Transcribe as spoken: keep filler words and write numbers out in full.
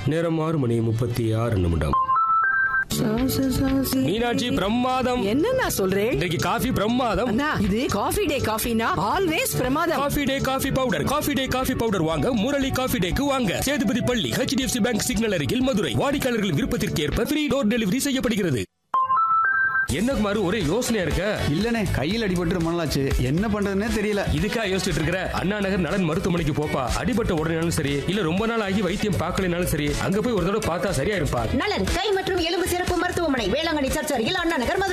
நேரம் ஆறு மணி முப்பத்தி ஆறு நிமிடம். மீனாட்சி பிரமாதம். என்ன நான் சொல்றேன், இன்றைக்கு காஃபி பிரமாதம். இது காஃபி டே காஃபினா ஆல்வேஸ் பிரமாதம். Coffee day coffee powder. Coffee day coffee powder வாங்க முரளி காஃபி டேக்கு வாங்க. சேதுபதி பள்ளி, H D F C bank signal அருகில், மதுரை. வாடிக்கையாளர்கள் விருப்பத்திற்கு ஏற்ப ஃப்ரீ டோர் டெலிவரி செய்யப்படுகிறது. என்ன குமாரு, ஒரே யோசனையா இருக்க? இல்லனே, கையில் அடிபட்டு ரொம்ப நாளாச்சு, என்ன பண்றதுன்னே தெரியல. இதுக்கா யோசிச்சுட்டு இருக்கிற? அண்ணா நகர் நலன் மருத்துவமனைக்கு போப்பா. அடிபட்ட உடனேனாலும் சரி, இல்ல ரொம்ப நாள் ஆகி வைத்தியம் பார்க்கலனாலும் சரி, அங்க போய் ஒரு தடவை பார்த்தா சரியா இருப்பா. நலன் கை மற்றும் எலும்பு சிறப்பு மருத்துவமனை, வேளாங்கண்ணி சர்ச் அருகில், அண்ணா நகர், மதுரை.